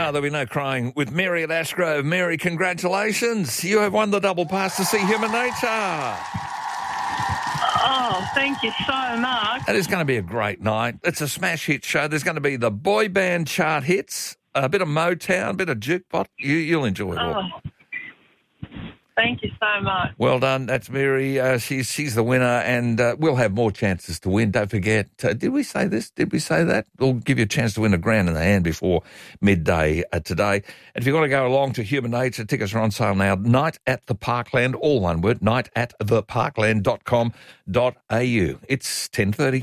Now there'll be no crying with Mary at Ashgrove. Mary, congratulations. You have won the double pass to see Human Nature. Oh, thank you so much. It is going to be a great night. It's a smash hit show. There's going to be the boy band chart hits, a bit of Motown, a bit of jukebox. You'll enjoy it all. Thank you so much. Well done. That's Mary. She's the winner, and we'll have more chances to win. Don't forget, did we say this? Did we say that? We'll give you a chance to win $1,000 in the hand before midday today. And if you want to go along to Human Nature, tickets are on sale now. Night at the Parkland, all one word, nightattheparkland.com.au. It's 10:30.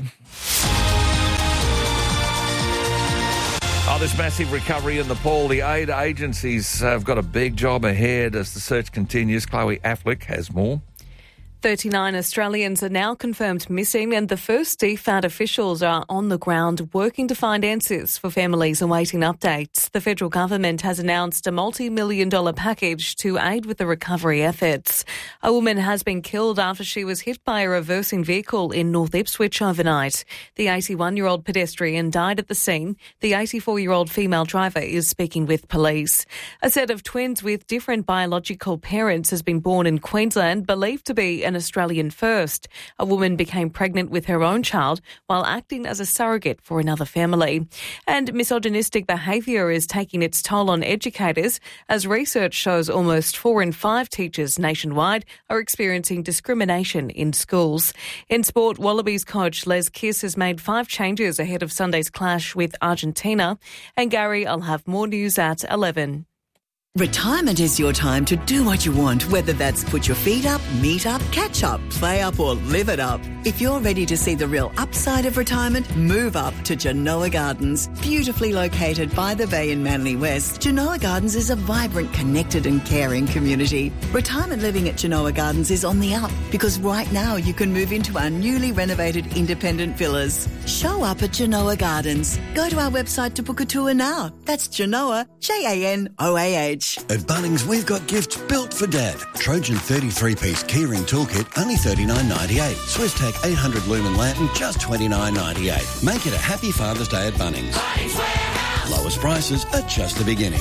Oh, this massive recovery in Nepal. The aid agencies have got a big job ahead as the search continues. Chloe Affleck has more. 39 Australians are now confirmed missing, and the first DFAT officials are on the ground working to find answers for families awaiting updates. The federal government has announced a multi-million-dollar package to aid with the recovery efforts. A woman has been killed after she was hit by a reversing vehicle in North Ipswich overnight. The 81-year-old pedestrian died at the scene. The 84-year-old female driver is speaking with police. A set of twins with different biological parents has been born in Queensland, believed to be an Australian first. A woman became pregnant with her own child while acting as a surrogate for another family. And misogynistic behaviour is taking its toll on educators, as research shows almost 4 in 5 teachers nationwide are experiencing discrimination in schools. In sport, Wallabies coach Les Kiss has made 5 changes ahead of Sunday's clash with Argentina. And Gary, I'll have more news at 11. Retirement is your time to do what you want, whether that's put your feet up, meet up, catch up, play up or live it up. If you're ready to see the real upside of retirement, move up to Genoa Gardens. Beautifully located by the bay in Manly West, Genoa Gardens is a vibrant, connected and caring community. Retirement living at Genoa Gardens is on the up because right now you can move into our newly renovated independent villas. Show up at Genoa Gardens. Go to our website to book a tour now. That's Genoa, Janoah. At Bunnings, we've got gifts built for Dad. Trojan 33-piece keyring toolkit, only $39.98. Swiss-Tac 800 lumen lantern, just $29.98. Make it a happy Father's Day at Bunnings. Bunnings Warehouse. Lowest prices are just the beginning.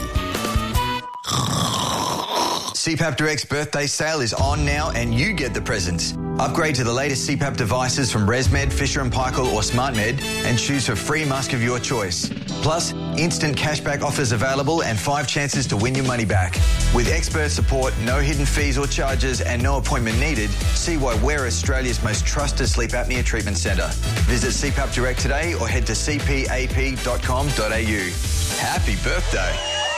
CPAP Direct's birthday sale is on now and you get the presents. Upgrade to the latest CPAP devices from ResMed, Fisher & Paykel or SmartMed and choose for free mask of your choice. Plus, instant cashback offers available and 5 chances to win your money back. With expert support, no hidden fees or charges and no appointment needed, see why we're Australia's most trusted sleep apnea treatment centre. Visit CPAP Direct today or head to cpap.com.au. Happy birthday.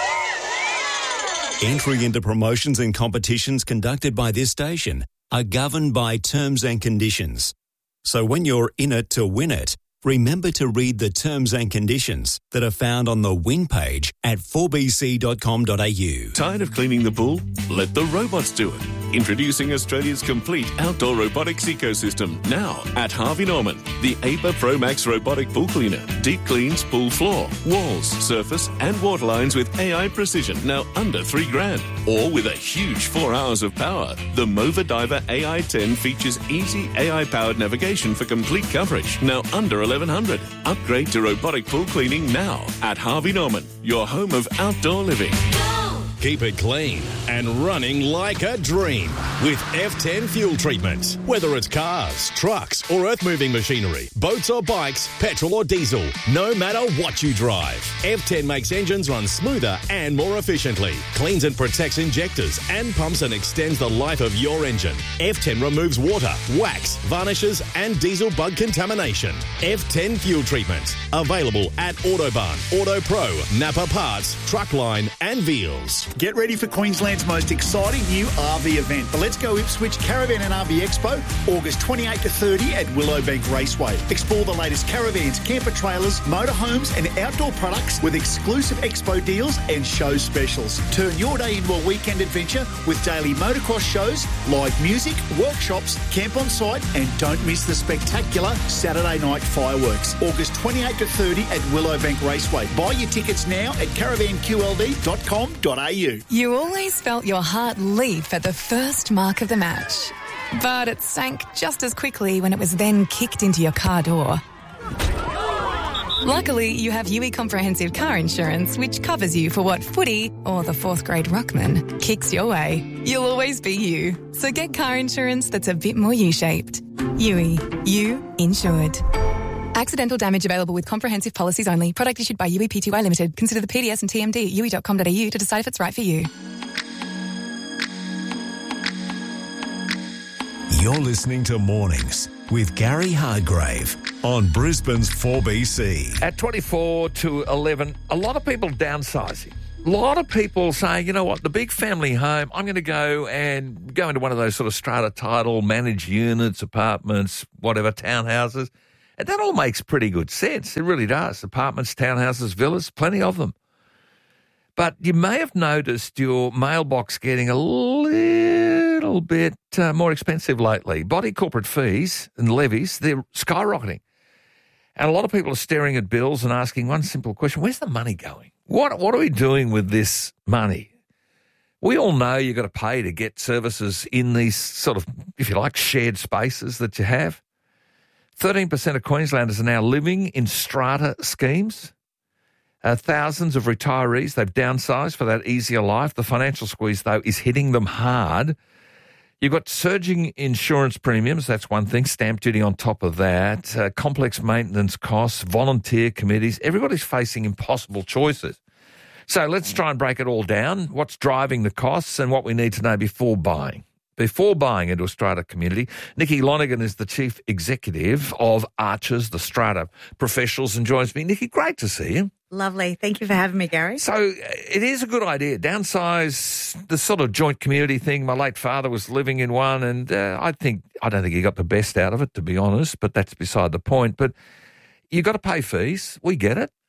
Entry into promotions and competitions conducted by this station are governed by terms and conditions. So when you're in it to win it, remember to read the terms and conditions that are found on the win page at 4bc.com.au. Tired of cleaning the pool? Let the robots do it. Introducing Australia's complete outdoor robotics ecosystem now at Harvey Norman. The APA Pro Max robotic pool cleaner. Deep cleans pool floor, walls, surface and water lines with AI precision, now under $3,000. Or with a huge 4 hours of power. The Mova Diver AI10 features easy AI-powered navigation for complete coverage, now under $1,100. Upgrade to robotic pool cleaning now at Harvey Norman, your home of outdoor living. Keep it clean and running like a dream with F10 fuel treatment. Whether it's cars, trucks or earth-moving machinery, boats or bikes, petrol or diesel, no matter what you drive, F10 makes engines run smoother and more efficiently, cleans and protects injectors and pumps and extends the life of your engine. F10 removes water, wax, varnishes and diesel bug contamination. F10 fuel treatment. Available at Autobarn, Auto Pro, Napa Parts, Truckline and Veals. Get ready for Queensland's most exciting new RV event, the Let's Go Ipswich Caravan and RV Expo, August 28 to 30 at Willowbank Raceway. Explore the latest caravans, camper trailers, motorhomes and outdoor products with exclusive expo deals and show specials. Turn your day into a weekend adventure with daily motocross shows, live music, workshops, camp on site and don't miss the spectacular Saturday night fireworks. August 28 to 30 at Willowbank Raceway. Buy your tickets now at caravanqld.com.au. You always felt your heart leap at the first mark of the match, but it sank just as quickly when it was then kicked into your car door. Luckily, you have UE Comprehensive Car Insurance, which covers you for what footy or the fourth grade ruckman kicks your way. You'll always be you. So get car insurance that's a bit more U-shaped. UE. You insured. Accidental damage available with comprehensive policies only. Product issued by UE Pty Limited. Consider the PDS and TMD at UE.com.au to decide if it's right for you. You're listening to Mornings with Gary Hargrave on Brisbane's 4BC. At 24 to 11, a lot of people downsizing. A lot of people saying, you know what, the big family home, I'm going to go into one of those sort of strata title, managed units, apartments, whatever, townhouses. And that all makes pretty good sense. It really does. Apartments, townhouses, villas, plenty of them. But you may have noticed your mailbox getting a little bit more expensive lately. Body corporate fees and levies, they're skyrocketing. And a lot of people are staring at bills and asking one simple question, where's the money going? What are we doing with this money? We all know you've got to pay to get services in these sort of, if you like, shared spaces that you have. 13% of Queenslanders are now living in strata schemes. Thousands of retirees, they've downsized for that easier life. The financial squeeze, though, is hitting them hard. You've got surging insurance premiums, that's one thing, stamp duty on top of that, complex maintenance costs, volunteer committees. Everybody's facing impossible choices. So let's try and break it all down. What's driving the costs and what we need to know before buying. Before buying into a strata community, Nikki Lonergan is the Chief Executive of Archers, the strata professionals, and joins me. Nikki, great to see you. Lovely. Thank you for having me, Gary. So it is a good idea. Downsize, the sort of joint community thing. My late father was living in one, and I don't think he got the best out of it, to be honest, but that's beside the point. But you've got to pay fees. We get it.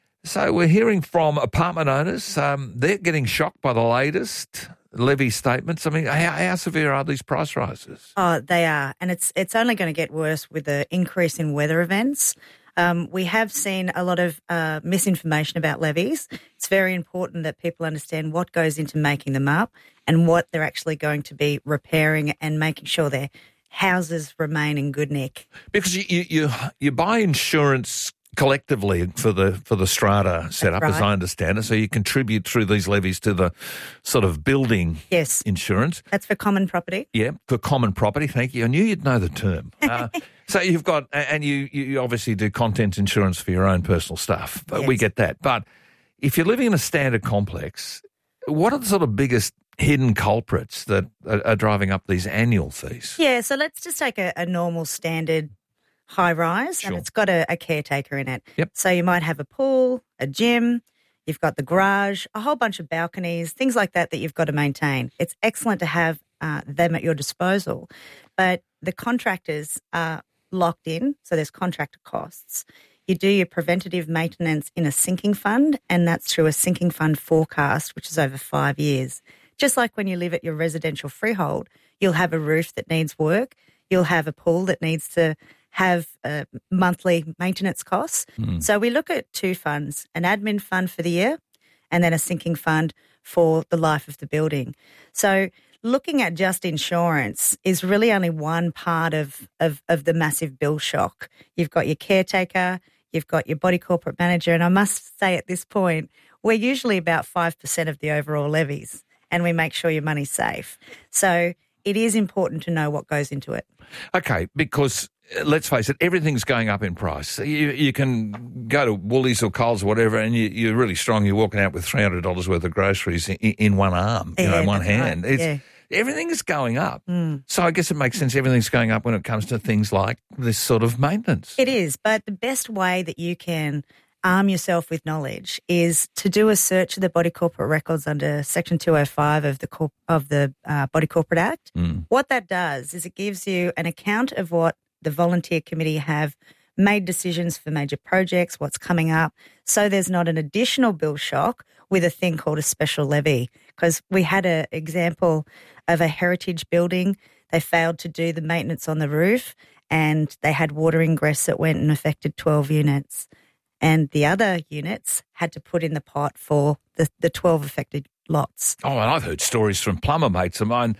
So we're hearing from apartment owners. They're getting shocked by the latest levy statements. I mean, how severe are these price rises? Oh, they are. And it's only going to get worse with the increase in weather events. We have seen a lot of misinformation about levies. It's very important that people understand what goes into making them up and what they're actually going to be repairing and making sure their houses remain in good nick. Because you buy insurance collectively for the strata setup, right, as I understand it. So you contribute through these levies to the sort of building insurance. That's for common property. Yeah, for common property. Thank you. I knew you'd know the term. So you've got, and you obviously do contents insurance for your own personal stuff. Yes. We get that. But if you're living in a standard complex, what are the sort of biggest hidden culprits that are driving up these annual fees? Yeah, so let's just take a normal standard high rise, and it's got a caretaker in it. Yep. So you might have a pool, a gym, you've got the garage, a whole bunch of balconies, things like that you've got to maintain. It's excellent to have them at your disposal, but the contractors are locked in, so there's contractor costs. You do your preventative maintenance in a sinking fund, and that's through a sinking fund forecast, which is over 5 years. Just like when you live at your residential freehold, you'll have a roof that needs work, you'll have a pool that needs to have monthly maintenance costs. So we look at two funds, an admin fund for the year and then a sinking fund for the life of the building. So looking at just insurance is really only one part of the massive bill shock. You've got your caretaker, you've got your body corporate manager, and I must say at this point, we're usually about 5% of the overall levies, and we make sure your money's safe. So it is important to know what goes into it. Okay, because let's face it, everything's going up in price. You can go to Woolies or Coles or whatever, and you're really strong. You're walking out with $300 worth of groceries in one arm, in one hand. Right. Everything is going up. So I guess it makes sense everything's going up when it comes to things like this sort of maintenance. It is, but the best way that you can arm yourself with knowledge is to do a search of the body corporate records under Section 205 of the Body Corporate Act. What that does is it gives you an account of what the volunteer committee have made decisions for major projects, what's coming up, so there's not an additional bill shock with a thing called a special levy. Because we had an example of a heritage building. They failed to do the maintenance on the roof and they had water ingress that went and affected 12 units. And the other units had to put in the pot for the 12 affected lots. Oh, and I've heard stories from plumber mates of mine.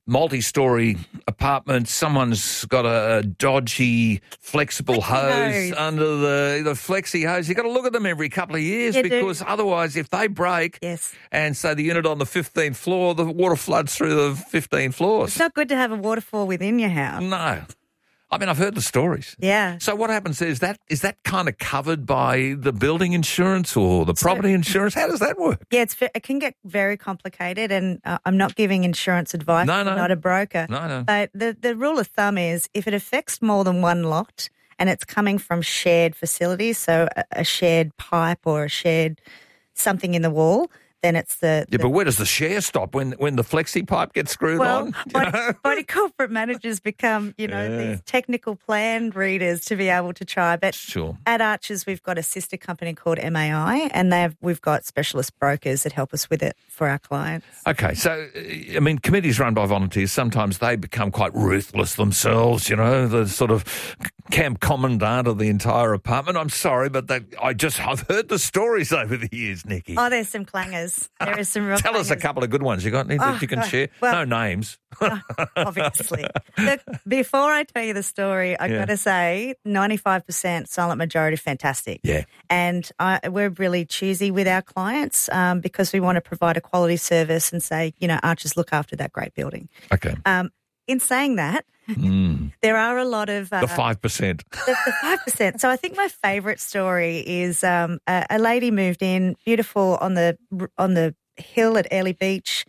multi-storey apartment, someone's got a dodgy flexible hose under the flexi hose. You've got to look at them every couple of years because otherwise if they break and say the unit on the 15th floor, the water floods through the 15 floors. It's not good to have a waterfall within your house. No. I mean, I've heard the stories. Yeah. So what happens is that kind of covered by the building insurance or the property insurance? How does that work? Yeah, it can get very complicated, and I'm not giving insurance advice. No. I'm not a broker. No. But the rule of thumb is if it affects more than one lot and it's coming from shared facilities, so a shared pipe or a shared something in the wall, then it's the but where does the share stop when the flexi pipe gets screwed on? Body corporate managers become, these technical plan readers to be able to try. But at Archers, we've got a sister company called MAI, and we've got specialist brokers that help us with it for our clients. Okay, so, I memean, committees run by volunteers, sometimes they become quite ruthless themselves, the sort of camp commandant of the entire apartment. I'm sorry, but I've heard the stories over the years, Nikki. Oh, there's some clangers. There is some real Tell us a couple of good ones you got any that you can share. Well, no names. Obviously. Look, before I tell you the story, I've got to say 95% silent majority, fantastic. Yeah. And we're really choosy with our clients because we want to provide a quality service and say, Archers look after that great building. Okay. In saying that, there are a lot of... the 5%. The 5%. So I think my favourite story is a lady moved in, beautiful on the hill at Airlie Beach,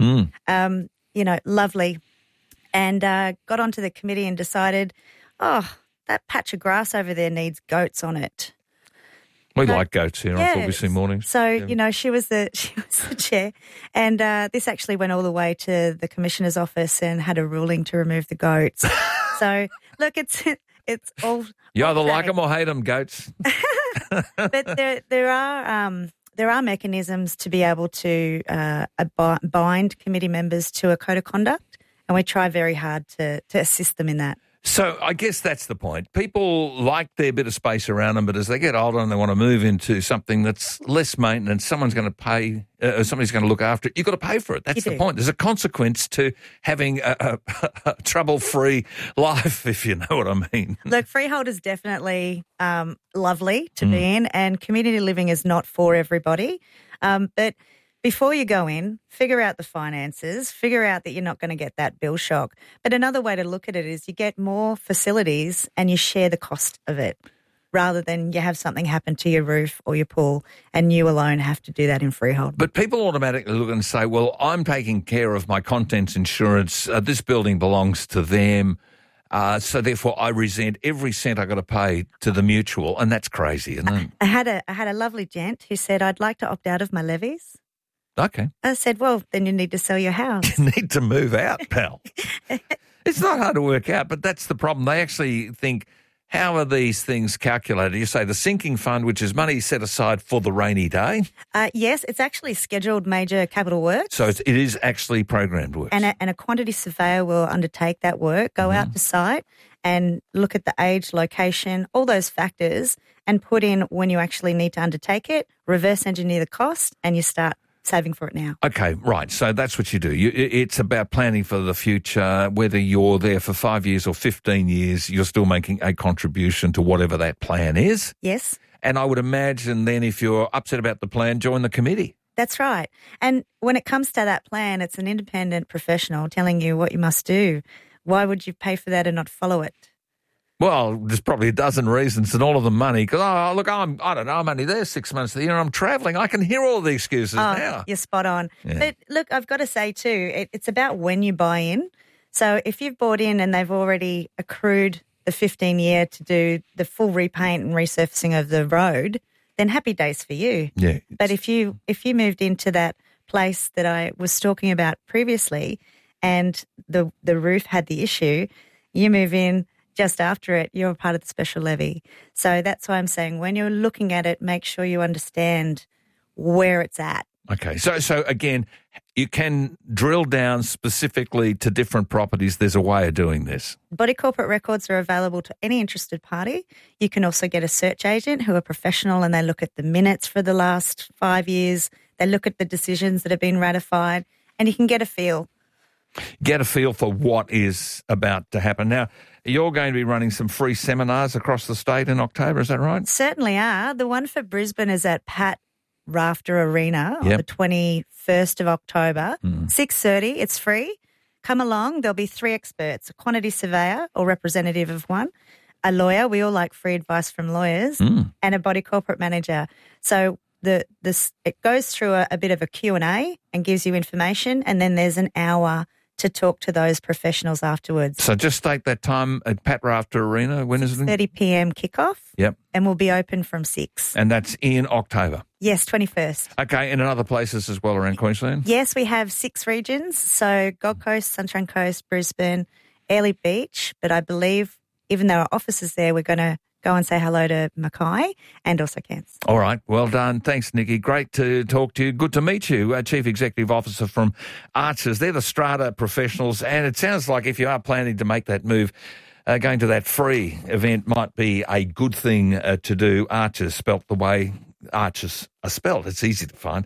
lovely, and got onto the committee and decided, that patch of grass over there needs goats on it. We like goats here on Fulvesy Mornings. So, she was the chair, and this actually went all the way to the Commissioner's office and had a ruling to remove the goats. So, look, it's all... You either like them or hate them, goats. But there are mechanisms to be able to bind committee members to a code of conduct, and we try very hard to assist them in that. So I guess that's the point. People like their bit of space around them, but as they get older and they want to move into something that's less maintenance, someone's going to pay, somebody's going to look after it. You've got to pay for it. That's the point. There's a consequence to having a trouble-free life, if you know what I mean. Look, freehold is definitely lovely to be in, and community living is not for everybody. But before you go in, figure out the finances, figure out that you're not going to get that bill shock. But another way to look at it is you get more facilities and you share the cost of it rather than you have something happen to your roof or your pool and you alone have to do that in freehold. But people automatically look and say, well, I'm taking care of my contents insurance. This building belongs to them. So therefore I resent every cent I got to pay to the mutual. And that's crazy, isn't it? I had a lovely gent who said, I'd like to opt out of my levies. Okay. I said, well, then you need to sell your house. You need to move out, pal. It's not hard to work out, but that's the problem. They actually think, how are these things calculated? You say the sinking fund, which is money set aside for the rainy day? Yes, it's actually scheduled major capital works. So it is actually programmed works. And a quantity surveyor will undertake that work, go out to site and look at the age, location, all those factors and put in when you actually need to undertake it, reverse engineer the cost, and you start saving for it now. Okay, right. So that's what you do. It's about planning for the future. Whether you're there for 5 years or 15 years, you're still making a contribution to whatever that plan is. Yes. And I would imagine then if you're upset about the plan, join the committee. That's right. And when it comes to that plan, it's an independent professional telling you what you must do. Why would you pay for that and not follow it? Well, there's probably a dozen reasons, and all of them money. Because, I don't know, I'm only there 6 months of the year, I'm travelling. I can hear all the excuses now. You're spot on. Yeah. But look, I've got to say too, it's about when you buy in. So if you've bought in and they've already accrued the 15-year to do the full repaint and resurfacing of the road, then happy days for you. Yeah. But if you moved into that place that I was talking about previously and the roof had the issue, you move in just after it, you're a part of the special levy. So that's why I'm saying when you're looking at it, make sure you understand where it's at. Okay. So again, you can drill down specifically to different properties. There's a way of doing this. Body corporate records are available to any interested party. You can also get a search agent who are professional and they look at the minutes for the last 5 years. They look at the decisions that have been ratified and you can get a feel Get a feel for what is about to happen. Now, you're going to be running some free seminars across the state in October, is that right? Certainly are. The one for Brisbane is at Pat Rafter Arena on the 21st of October, 6:30. It's free. Come along. There'll be 3 experts, a quantity surveyor or representative of one, a lawyer, we all like free advice from lawyers, and a body corporate manager. So it goes through a bit of a Q&A and gives you information, and then there's an hour to talk to those professionals afterwards. So just state that time at Pat Rafter Arena. When is it? 30 p.m. kickoff. Yep. And we'll be open from 6. And that's in October? Yes, 21st. Okay, and in other places as well around Queensland? Yes, we have 6 regions. So Gold Coast, Sunshine Coast, Brisbane, Airlie Beach. But I believe even though our office is there, we're going to go and say hello to Mackay and also Cairns. All right. Well done. Thanks, Nikki. Great to talk to you. Good to meet you, Chief Executive Officer from Archers. They're the strata professionals, and it sounds like if you are planning to make that move, going to that free event might be a good thing to do. Archers, spelt the way Archers are spelled. It's easy to find.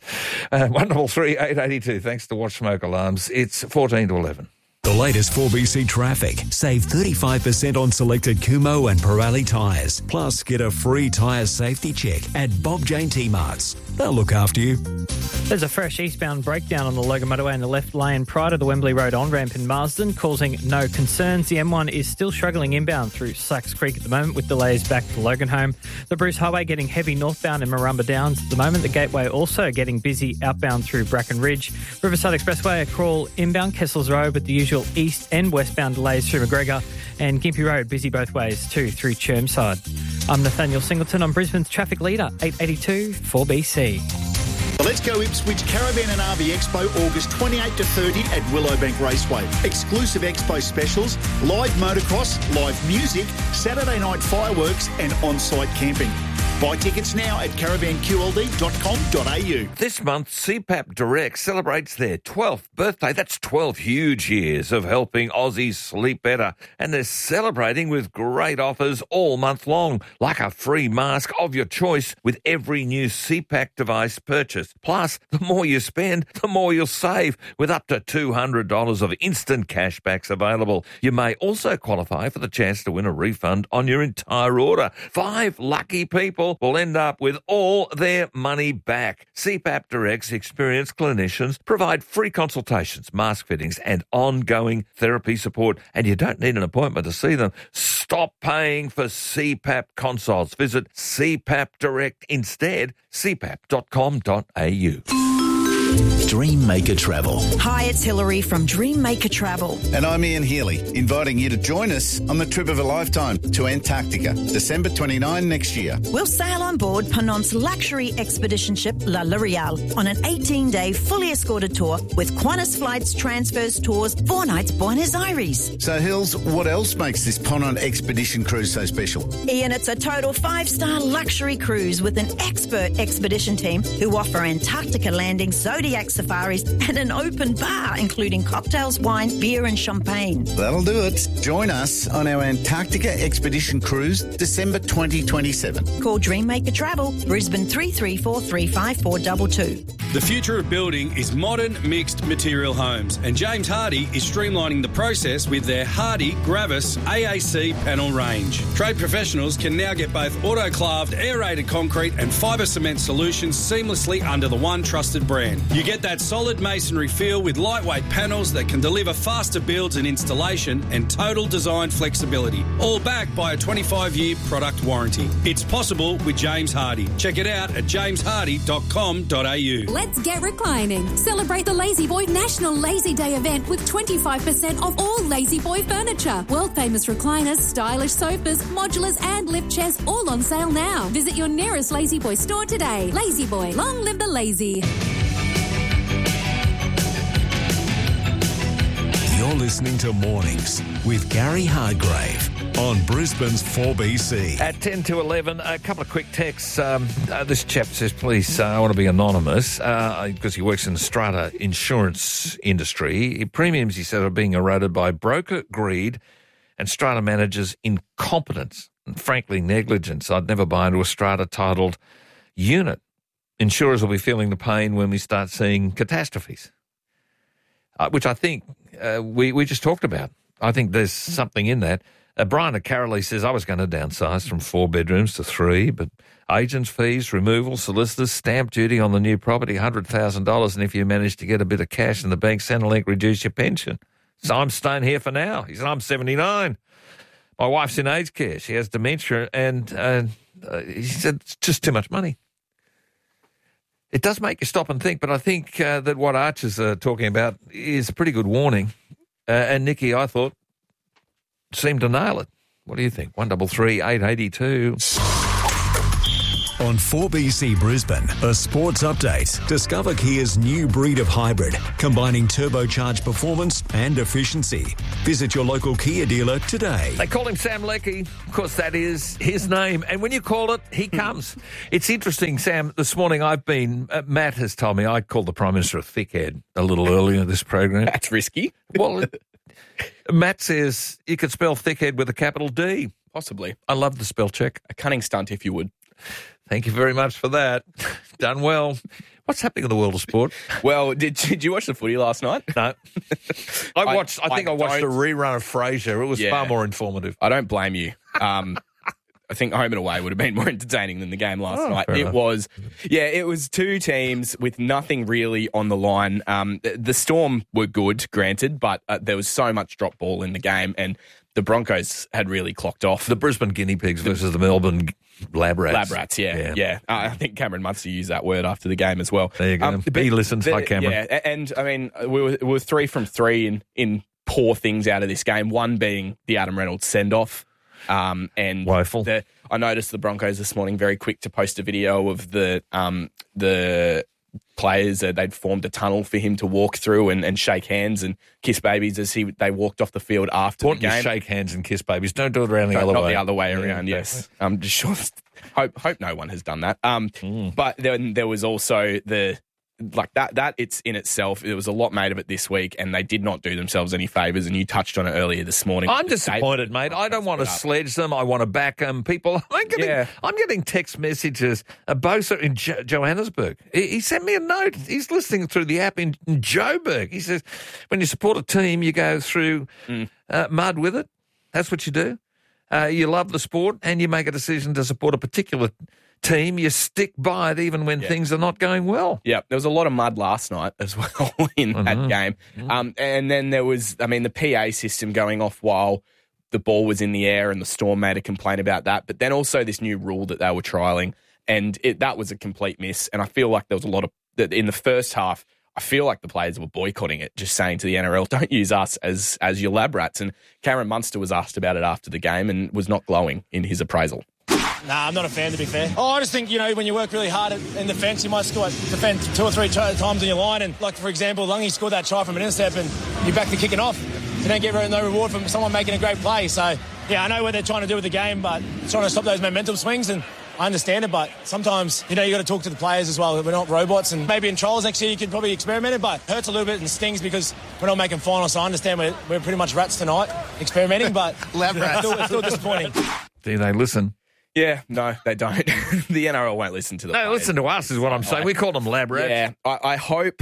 133 882. Thanks to Watch Smoke Alarms. It's 14 to 11. The latest 4BC traffic. Save 35% on selected Kumho and Pirelli tyres. Plus, get a free tyre safety check at Bob Jane T-Marts. They'll look after you. There's a fresh eastbound breakdown on the Logan Motorway in the left lane prior to the Wembley Road on-ramp in Marsden, causing no concerns. The M1 is still struggling inbound through Sacks Creek at the moment with delays back to Loganholme. The Bruce Highway getting heavy northbound in Marumba Downs at the moment. The Gateway also getting busy outbound through Bracken Ridge. Riverside Expressway, a crawl inbound Kessels Road with the usual east and westbound delays through McGregor, and Gympie Road busy both ways too through Chermside. I'm Nathaniel Singleton on Brisbane's traffic leader, 882 4BC. Let's Go Ipswich Caravan and RV Expo August 28 to 30 at Willowbank Raceway. Exclusive expo specials, live motocross, live music, Saturday night fireworks and on-site camping. Buy tickets now at caravanqld.com.au. This month, CPAP Direct celebrates their 12th birthday. That's 12 huge years of helping Aussies sleep better. And they're celebrating with great offers all month long, like a free mask of your choice with every new CPAP device purchase. Plus, the more you spend, the more you'll save, with up to $200 of instant cashbacks available. You may also qualify for the chance to win a refund on your entire order. 5 lucky people will end up with all their money back. CPAP Direct's experienced clinicians provide free consultations, mask fittings and ongoing therapy support, and you don't need an appointment to see them. Stop paying for CPAP consults. Visit CPAP Direct instead, cpap.com.au. Dreammaker Travel. Hi, it's Hilary from Dreammaker Travel. And I'm Ian Healy, inviting you to join us on the trip of a lifetime to Antarctica, December 29 next year. We'll sail on board Ponant's luxury expedition ship La L'Oreal on an 18-day fully escorted tour with Qantas flights, transfers, tours, 4 nights Buenos Aires. So, Hills, what else makes this Ponant expedition cruise so special? Ian, it's a total 5-star luxury cruise with an expert expedition team who offer Antarctica landings, Zodiac safaris and an open bar including cocktails, wine, beer and champagne. That'll do it. Join us on our Antarctica expedition cruise December 2027. Call Dreammaker Travel, Brisbane 334 35422. The future of building is modern mixed material homes, and James Hardie is streamlining the process with their Hardie Gravis AAC panel range. Trade professionals can now get both autoclaved aerated concrete and fibre cement solutions seamlessly under the one trusted brand. You get that solid masonry feel with lightweight panels that can deliver faster builds and installation and total design flexibility, all backed by a 25-year product warranty. It's possible with James Hardie. Check it out at jameshardie.com.au. Let's get reclining. Celebrate the Lazy Boy National Lazy Day event with 25% off all Lazy Boy furniture. World-famous recliners, stylish sofas, modulars and lift chairs all on sale now. Visit your nearest Lazy Boy store today. Lazy Boy, long live the lazy. You're listening to Mornings with Gary Hardgrave on Brisbane's 4BC. At 10 to 11, a couple of quick texts. This chap says, please, I want to be anonymous because he works in the strata insurance industry. Premiums, he said, are being eroded by broker greed and strata managers' incompetence and, frankly, negligence. I'd never buy into a strata titled unit. Insurers will be feeling the pain when we start seeing catastrophes. which I think we just talked about. I think there's something in that. Brian at Carolee says, I was going to downsize from 4 bedrooms to 3, but agents' fees, removal, solicitors, stamp duty on the new property, $100,000, and if you manage to get a bit of cash in the bank, Centrelink reduce your pension. So I'm staying here for now. He said, I'm 79. My wife's in aged care. She has dementia, and he said, it's just too much money. It does make you stop and think, but I think that what Archer's talking about is a pretty good warning. And Nikki, I thought, seemed to nail it. What do you think? 133 882. On 4BC Brisbane, a sports update. Discover Kia's new breed of hybrid, combining turbocharged performance and efficiency. Visit your local Kia dealer today. They call him Sam Leckie. Of course, that is his name. And when you call it, he comes. It's interesting, Sam. This morning Matt has told me I called the Prime Minister a thickhead a little earlier in this program. That's risky. Well, Matt says you could spell thickhead with a capital D. Possibly. I love the spell check. A cunning stunt, if you would. Thank you very much for that. Done well. What's happening in the world of sport? Well, did you watch the footy last night? No. I watched a rerun of Frasier. It was far more informative. I don't blame you. I think home and away would have been more entertaining than the game last night. Fair enough. It was two teams with nothing really on the line. The Storm were good, granted, but there was so much drop ball in the game, and the Broncos had really clocked off. The Brisbane Guinea Pigs versus the Melbourne Lab Rats. Lab Rats, yeah. I think Cameron Munster used that word after the game as well. There you go. He listens. Hi, Cameron. Yeah, and I mean, we were 3 from 3 in poor things out of this game, one being the Adam Reynolds send-off. And woeful. I noticed the Broncos this morning very quick to post a video of the players. They'd formed a tunnel for him to walk through and shake hands and kiss babies as they walked off the field after the game. Shake hands and kiss babies. Don't do it around the other way. Not the other way around. Yes, I'm just sure. Hope no one has done that. But then there was also that it's in itself. There was a lot made of it this week, and they did not do themselves any favours, and you touched on it earlier this morning. I'm disappointed, mate. I don't want to sledge them. I want to back them. People, I'm getting text messages. Bosa in Johannesburg. He sent me a note. He's listening through the app in Joburg. He says, when you support a team, you go through mud with it. That's what you do. You love the sport, and you make a decision to support a particular team. You stick by it even when things are not going well. Yeah, there was a lot of mud last night as well in that game. And then there was, the PA system going off while the ball was in the air, and the Storm made a complaint about that. But then also this new rule that they were trialling, and that was a complete miss. And I feel like there was a lot of, in the first half, I feel like the players were boycotting it, just saying to the NRL, don't use us as your lab rats. And Cameron Munster was asked about it after the game and was not glowing in his appraisal. Nah, I'm not a fan, to be fair. I just think, when you work really hard in defence, you might defend 2 or 3 times on your line. And, for example, Lungy scored that try from an intercept and you back the kicking off. You don't get no reward from someone making a great play. So, I know what they're trying to do with the game, but trying to stop those momentum swings, and I understand it, but sometimes, you got to talk to the players as well. We're not robots, and maybe in trials next year you could probably experiment it, but it hurts a little bit and stings because we're not making finals. So I understand we're pretty much rats tonight experimenting, but lab rats. It's still disappointing. Do they listen? Yeah, no, they don't. The NRL won't listen to them. No, listen to us is what I'm saying. We call them lab rats. Yeah, I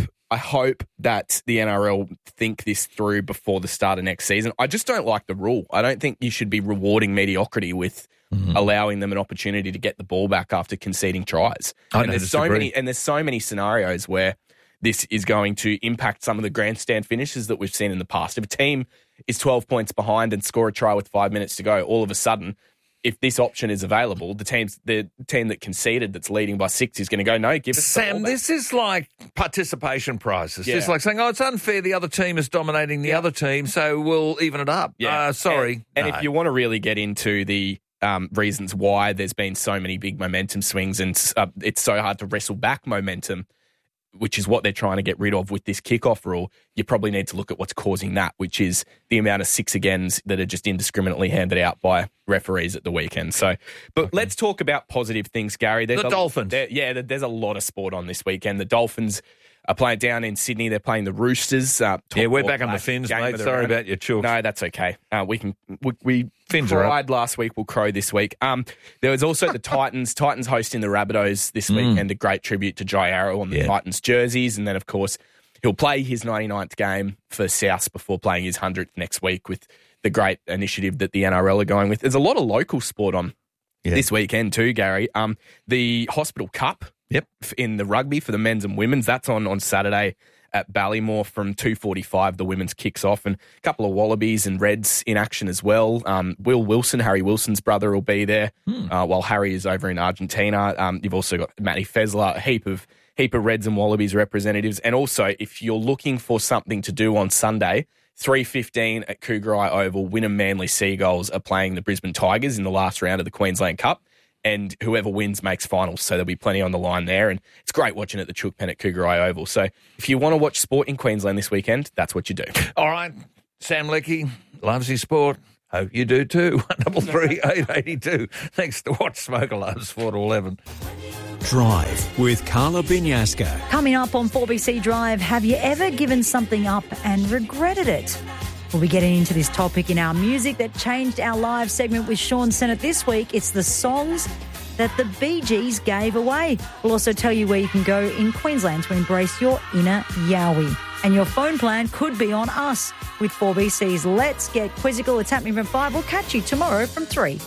hope that the NRL think this through before the start of next season. I just don't like the rule. I don't think you should be rewarding mediocrity with allowing them an opportunity to get the ball back after conceding tries. There's so many scenarios where this is going to impact some of the grandstand finishes that we've seen in the past. If a team is 12 points behind and score a try with 5 minutes to go, all of a sudden, if this option is available, the team that conceded that's leading by 6 is going to go, no, give us Sam, this is like participation prizes. It's like saying, it's unfair, the other team is dominating the other team, so we'll even it up. Yeah. Sorry. And if you want to really get into the reasons why there's been so many big momentum swings and it's so hard to wrestle back momentum, which is what they're trying to get rid of with this kickoff rule, you probably need to look at what's causing that, which is the amount of 6-agains that are just indiscriminately handed out by referees at the weekend. So, but let's talk about positive things, Gary. The Dolphins. There's a lot of sport on this weekend. The Dolphins are playing down in Sydney. They're playing the Roosters. We're back on the Fins, mate. Sorry about your chooks. No, that's okay. We Fins cried last week. We'll crow this week. There was also the Titans. Titans hosting the Rabbitohs this week, and a great tribute to Jai Arrow on the Titans jerseys. And then, of course, he'll play his 99th game for South before playing his 100th next week with the great initiative that the NRL are going with. There's a lot of local sport on this weekend too, Gary. The Hospital Cup in the rugby for the men's and women's, that's on Saturday at Ballymore from 2:45. The women's kicks off, and a couple of Wallabies and Reds in action as well. Will Wilson, Harry Wilson's brother, will be there while Harry is over in Argentina. You've also got Matty Fessler, a heap of Reds and Wallabies representatives. And also, if you're looking for something to do on Sunday, 3:15 at Cougar Oval, Wynnum Manly Seagulls are playing the Brisbane Tigers in the last round of the Queensland Cup. And whoever wins makes finals, so there'll be plenty on the line there. And it's great watching at the Chook Pen at Cougar Oval. So if you want to watch sport in Queensland this weekend, that's what you do. All right. Sam Leckie loves his sport. Hope you do too. 133 882. Thanks to Watch Smoke Alarm Sport 11. Drive with Carla Binyasca. Coming up on 4BC Drive, have you ever given something up and regretted it? We'll be getting into this topic in our Music That Changed Our Lives segment with Sean Sennett this week. It's the songs that the Bee Gees gave away. We'll also tell you where you can go in Queensland to embrace your inner Yowie. And your phone plan could be on us with 4BC's Let's Get Quizzical. It's happening from 5. We'll catch you tomorrow from 3.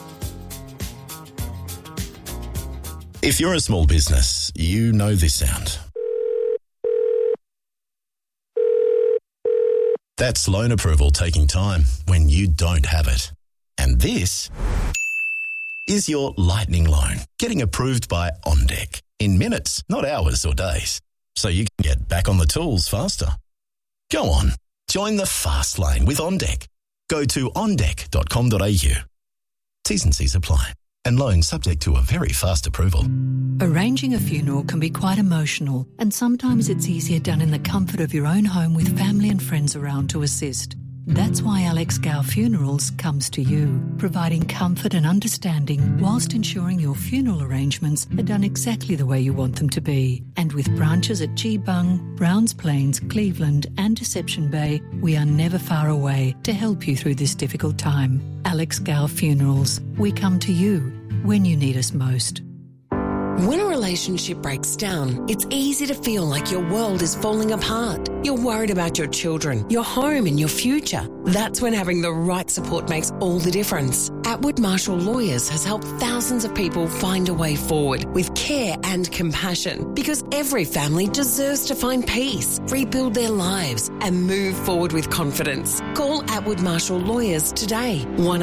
If you're a small business, you know this sound. That's loan approval taking time when you don't have it. And this is your lightning loan getting approved by OnDeck in minutes, not hours or days. So you can get back on the tools faster. Go on, join the fast lane with OnDeck. Go to ondeck.com.au. T's and C's apply. And loan subject to a very fast approval. Arranging a funeral can be quite emotional, and sometimes it's easier done in the comfort of your own home with family and friends around to assist. That's why Alex Gow Funerals comes to you, providing comfort and understanding whilst ensuring your funeral arrangements are done exactly the way you want them to be. And with branches at Geebung, Browns Plains, Cleveland and Deception Bay, we are never far away to help you through this difficult time. Alex Gow Funerals, we come to you when you need us most. When a relationship breaks down, it's easy to feel like your world is falling apart. You're worried about your children, your home and your future. That's when having the right support makes all the difference. Atwood Marshall Lawyers has helped thousands of people find a way forward with care and compassion, because every family deserves to find peace, rebuild their lives and move forward with confidence. Call Atwood Marshall Lawyers today,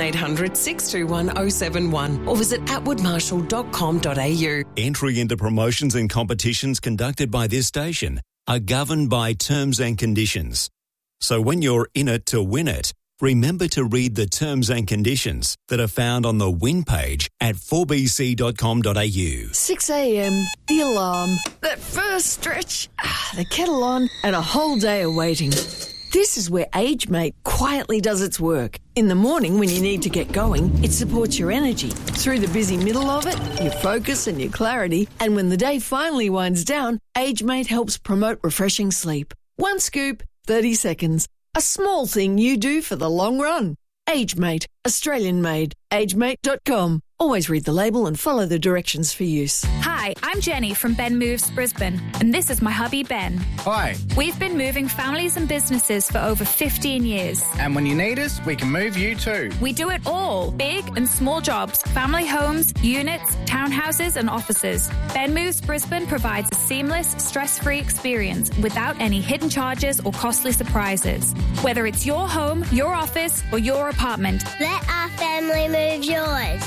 1-800-621-071 or visit atwoodmarshall.com.au. Entry into promotions and competitions conducted by this station are governed by terms and conditions. So when you're in it to win it, remember to read the terms and conditions that are found on the win page at 4bc.com.au. 6 a.m, the alarm, that first stretch, the kettle on, and a whole day of waiting. This is where AgeMate quietly does its work. In the morning when you need to get going, it supports your energy. Through the busy middle of it, your focus and your clarity. And when the day finally winds down, AgeMate helps promote refreshing sleep. One scoop, 30 seconds. A small thing you do for the long run. AgeMate, Australian made. AgeMate.com. Always read the label and follow the directions for use. Hi, I'm Jenny from Ben Moves Brisbane, and this is my hubby Ben. Hi. We've been moving families and businesses for over 15 years. And when you need us, we can move you too. We do it all, big and small jobs, family homes, units, townhouses and offices. Ben Moves Brisbane provides a seamless, stress-free experience without any hidden charges or costly surprises. Whether it's your home, your office or your apartment. Let our family move yours.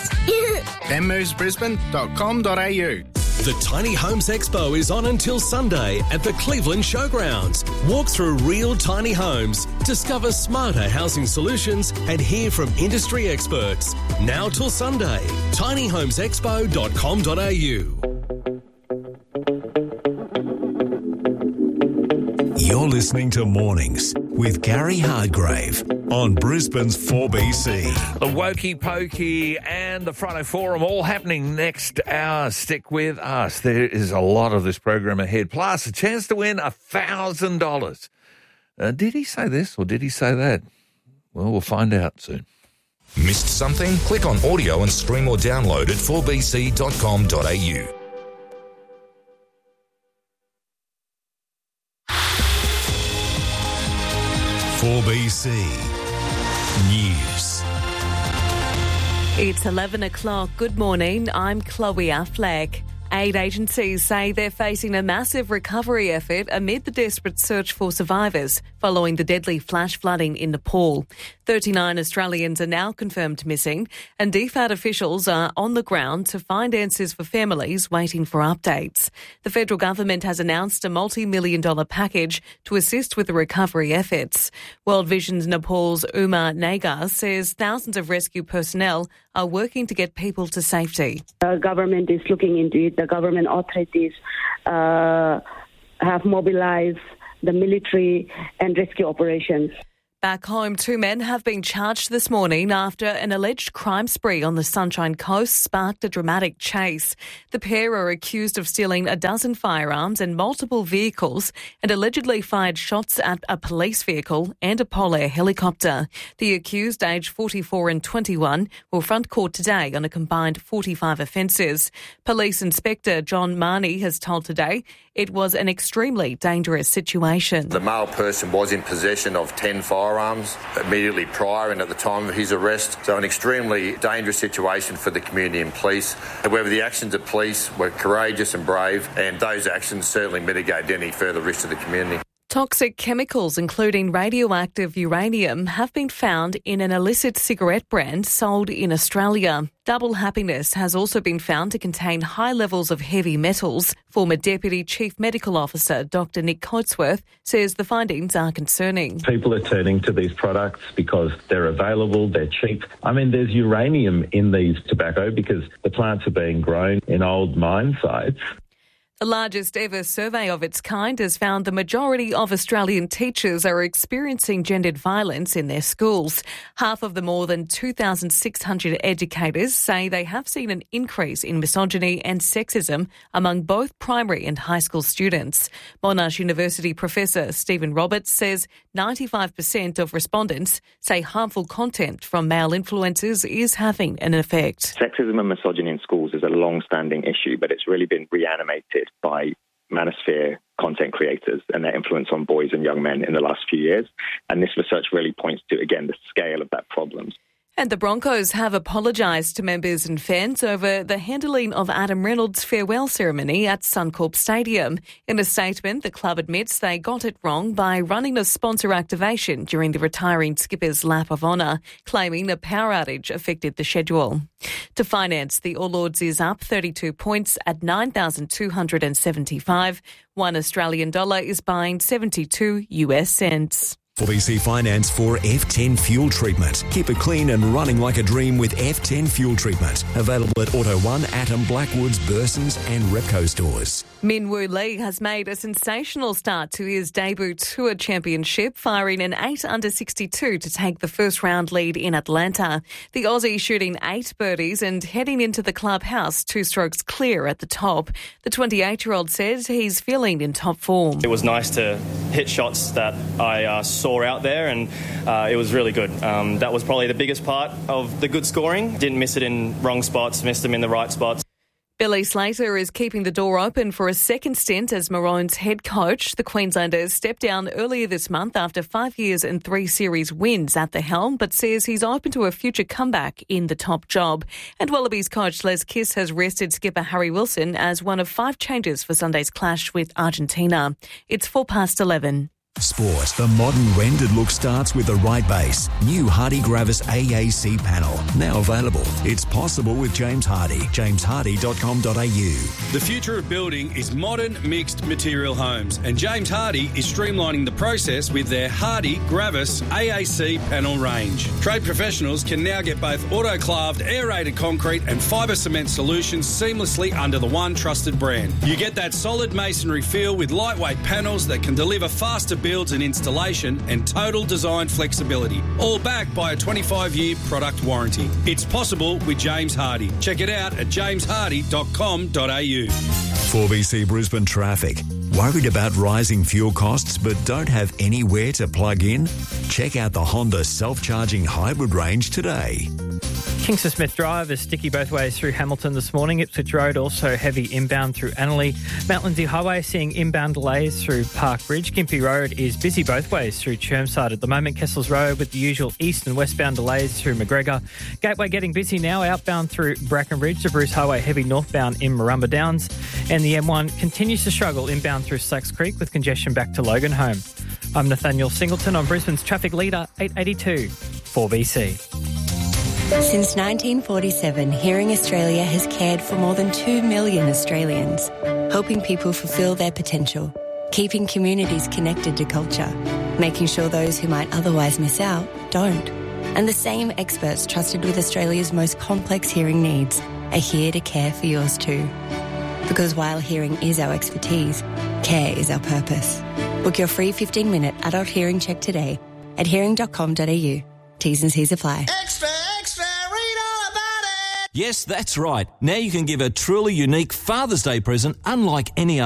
benmovesbrisbane.com.au. The Tiny Homes Expo is on until Sunday at the Cleveland Showgrounds. Walk through real tiny homes, discover smarter housing solutions and hear from industry experts. Now till Sunday, tinyhomesexpo.com.au. You're listening to Mornings with Gary Hardgrave on Brisbane's 4BC. The Wokey Pokey and the Friday Forum all happening next hour. Stick with us. There is a lot of this program ahead, plus a chance to win $1,000. Did he say this or did he say that? Well, we'll find out soon. Missed something? Click on audio and stream or download at 4bc.com.au. 4BC News. It's 11 o'clock. Good morning. I'm Chloe Affleck. Aid agencies say they're facing a massive recovery effort amid the desperate search for survivors following the deadly flash flooding in Nepal. 39 Australians are now confirmed missing, and DFAT officials are on the ground to find answers for families waiting for updates. The federal government has announced a multi-million-dollar package to assist with the recovery efforts. World Vision's Nepal's Uma Nagar says thousands of rescue personnel are working to get people to safety. The government is looking into it. The government authorities have mobilized the military and rescue operations. Back home, 2 men have been charged this morning after an alleged crime spree on the Sunshine Coast sparked a dramatic chase. The pair are accused of stealing a dozen firearms and multiple vehicles and allegedly fired shots at a police vehicle and a Polair helicopter. The accused, aged 44 and 21, will front court today on a combined 45 offences. Police Inspector John Marnie has told Today it was an extremely dangerous situation. The male person was in possession of 10 firearms immediately prior and at the time of his arrest, so an extremely dangerous situation for the community and police. However, the actions of police were courageous and brave, and those actions certainly mitigated any further risk to the community. Toxic chemicals, including radioactive uranium, have been found in an illicit cigarette brand sold in Australia. Double Happiness has also been found to contain high levels of heavy metals. Former Deputy Chief Medical Officer Dr Nick Coatsworth says the findings are concerning. People are turning to these products because they're available, they're cheap. I mean, there's uranium in these tobacco because the plants are being grown in old mine sites. The largest ever survey of its kind has found the majority of Australian teachers are experiencing gendered violence in their schools. Half of the more than 2,600 educators say they have seen an increase in misogyny and sexism among both primary and high school students. Monash University Professor Stephen Roberts says 95% of respondents say harmful content from male influencers is having an effect. Sexism and misogyny in schools is a long-standing issue, but it's really been reanimated by manosphere content creators and their influence on boys and young men in the last few years. And this research really points to, again, the scale of that problem. And the Broncos have apologised to members and fans over the handling of Adam Reynolds' farewell ceremony at Suncorp Stadium. In a statement, the club admits they got it wrong by running a sponsor activation during the retiring skipper's lap of honour, claiming a power outage affected the schedule. To finance, the All Ords is up 32 points at 9,275. $1 Australian is buying 72 US cents. 4BC Finance for F10 Fuel Treatment. Keep it clean and running like a dream with F10 Fuel Treatment. Available at Auto 1, Atom, Blackwoods, Bursons and Repco stores. Min Woo Lee has made a sensational start to his debut tour championship, firing an 8 under 62 to take the first round lead in Atlanta. The Aussie shooting 8 birdies and heading into the clubhouse 2 strokes clear at the top. The 28-year-old says he's feeling in top form. It was nice to hit shots that I saw out there, and it was really good. That was probably the biggest part of the good scoring. Didn't miss it in wrong spots, missed them in the right spots. Billy Slater is keeping the door open for a second stint as Maroons head coach. The Queenslanders stepped down earlier this month after 5 years and 3 series wins at the helm, but says he's open to a future comeback in the top job. And Wallabies coach Les Kiss has rested skipper Harry Wilson as one of 5 changes for Sunday's clash with Argentina. It's 11:04. Sport. The modern rendered look starts with the right base. New Hardy Gravis AAC panel. Now available. It's possible with James Hardy. jameshardy.com.au. The future of building is modern mixed material homes, and James Hardy is streamlining the process with their Hardy Gravis AAC panel range. Trade professionals can now get both autoclaved aerated concrete and fibre cement solutions seamlessly under the one trusted brand. You get that solid masonry feel with lightweight panels that can deliver faster builds and installation and total design flexibility, all backed by a 25-year product warranty. It's possible with James Hardy. Check it out at jameshardy.com.au. 4BC Brisbane traffic. Worried about rising fuel costs but don't have anywhere to plug in? Check out the Honda self-charging hybrid range today. Kingston Smith Drive is sticky both ways through Hamilton this morning. Ipswich Road also heavy inbound through Annerley. Mount Lindesay Highway seeing inbound delays through Park Bridge. Gympie Road is busy both ways through Chermside at the moment. Kessels Road with the usual east and westbound delays through McGregor. Gateway getting busy now outbound through Brackenridge. The Bruce Highway heavy northbound in Marumba Downs. And the M1 continues to struggle inbound through Slacks Creek with congestion back to Loganholme. I'm Nathaniel Singleton on Brisbane's Traffic Leader 882 4BC. Since 1947, Hearing Australia has cared for more than 2 million Australians, helping people fulfil their potential, keeping communities connected to culture, making sure those who might otherwise miss out don't. And the same experts trusted with Australia's most complex hearing needs are here to care for yours too. Because while hearing is our expertise, care is our purpose. Book your free 15-minute adult hearing check today at hearing.com.au. T's and C's apply. Yes, that's right. Now you can give a truly unique Father's Day present unlike any other.